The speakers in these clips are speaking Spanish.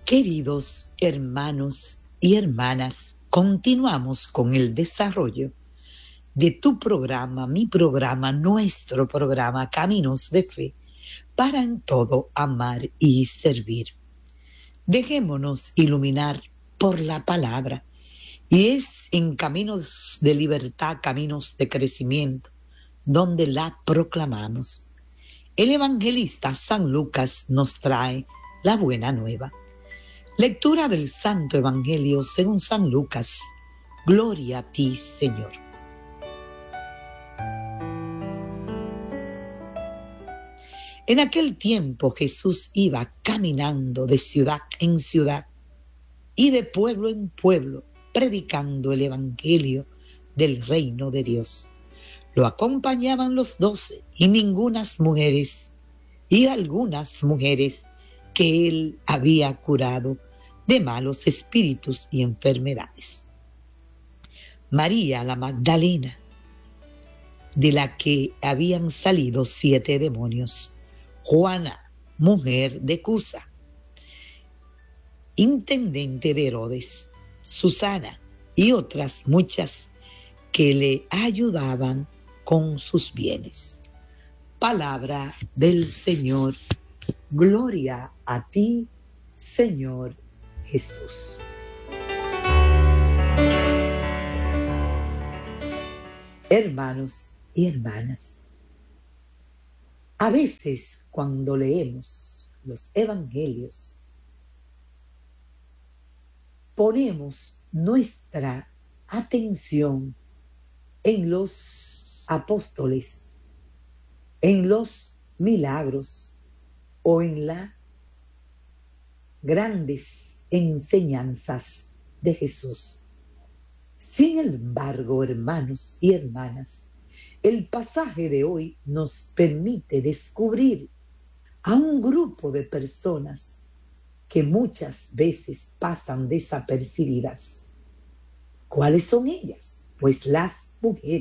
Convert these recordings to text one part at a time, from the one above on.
Queridos hermanos y hermanas, continuamos con el desarrollo de tu programa, mi programa, nuestro programa Caminos de Fe, para en todo amar y servir. Dejémonos iluminar por la palabra, y es en caminos de libertad, caminos de crecimiento, donde la proclamamos. El evangelista San Lucas nos trae la buena nueva. Lectura del Santo Evangelio según San Lucas. Gloria a ti, Señor. En aquel tiempo Jesús iba caminando de ciudad en ciudad y de pueblo en pueblo, predicando el Evangelio del reino de Dios. Lo acompañaban los 12 y algunas mujeres que él había curado de malos espíritus y enfermedades. María la Magdalena, de la que habían salido 7 demonios. Juana, mujer de Cusa, intendente de Herodes. Susana y otras muchas que le ayudaban con sus bienes. Palabra del Señor. Gloria a ti, Señor Jesús. Hermanos y hermanas, a veces cuando leemos los evangelios, ponemos nuestra atención en los apóstoles, en los milagros o en las grandes enseñanzas de Jesús. Sin embargo, hermanos y hermanas, el pasaje de hoy nos permite descubrir a un grupo de personas que muchas veces pasan desapercibidas. ¿Cuáles son ellas? Pues las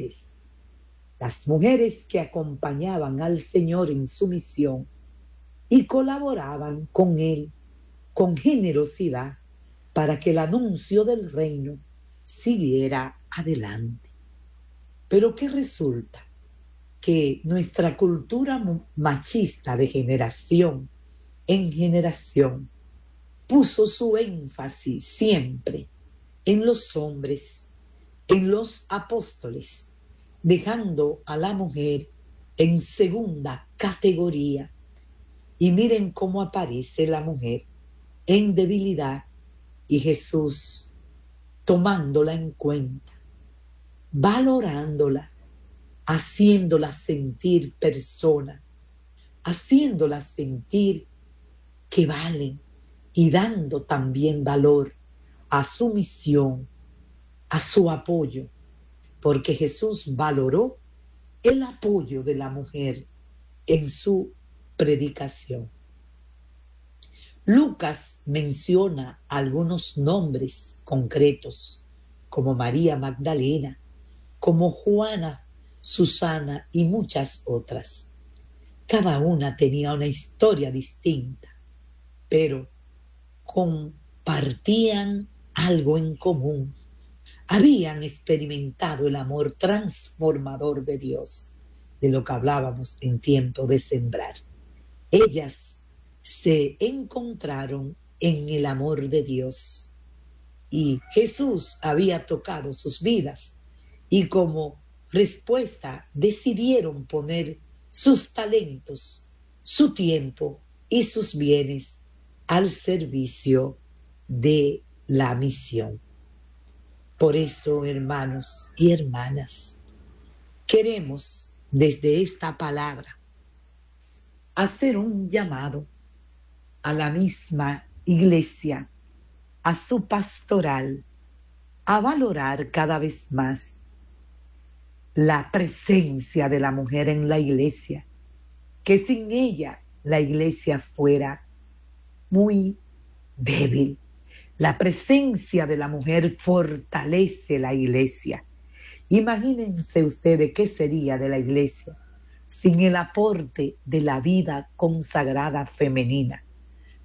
mujeres que acompañaban al Señor en su misión y colaboraban con Él con generosidad para que el anuncio del reino siguiera adelante. Pero ¿qué resulta? Que nuestra cultura machista de generación en generación puso su énfasis siempre en los hombres, en los apóstoles, dejando a la mujer en segunda categoría. Y miren cómo aparece la mujer en debilidad y Jesús tomándola en cuenta, valorándola, haciéndola sentir persona, haciéndola sentir que valen y dando también valor a su misión, a su apoyo, porque Jesús valoró el apoyo de la mujer en su predicación. Lucas menciona algunos nombres concretos, como María Magdalena, como Juana, Susana y muchas otras. Cada una tenía una historia distinta, pero compartían algo en común. Habían experimentado el amor transformador de Dios, de lo que hablábamos en tiempo de sembrar. Ellas se encontraron en el amor de Dios y Jesús había tocado sus vidas y como respuesta decidieron poner sus talentos, su tiempo y sus bienes al servicio de la misión. Por eso, hermanos y hermanas, queremos desde esta palabra hacer un llamado a la misma iglesia, a su pastoral, a valorar cada vez más la presencia de la mujer en la iglesia, que sin ella la iglesia fuera muy débil. La presencia de la mujer fortalece la iglesia. Imagínense ustedes qué sería de la iglesia sin el aporte de la vida consagrada femenina,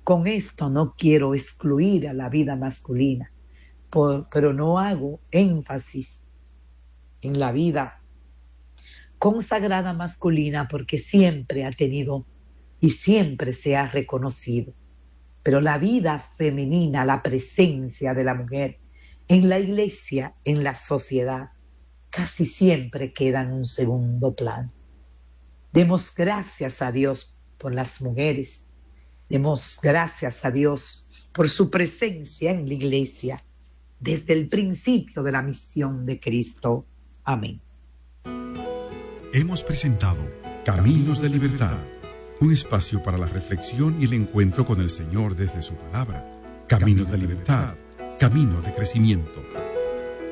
Con esto no quiero excluir a la vida masculina, pero no hago énfasis en la vida consagrada masculina porque siempre ha tenido y siempre se ha reconocido. Pero la vida femenina, la presencia de la mujer en la iglesia, en la sociedad, casi siempre queda en un segundo plano. Demos gracias a Dios por las mujeres. Demos gracias a Dios por su presencia en la iglesia desde el principio de la misión de Cristo. Amén. Hemos presentado Caminos de Libertad, un espacio para la reflexión y el encuentro con el Señor desde su palabra. Caminos de Libertad, caminos de crecimiento.